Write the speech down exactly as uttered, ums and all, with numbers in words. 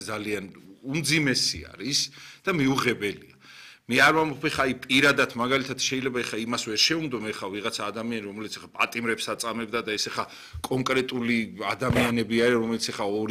ძალიან უმძიმესი არის და მიუღებელია. მე არ მომხდები ხა პირადად მაგალითად შეიძლება ხა იმას ვერ შეუნდო მე ხა ვიღაცა ადამიანი რომელიც ხა პატიმრებს აწამებდა და ეს ხა კონკრეტული ადამიანები არის რომელიც ხა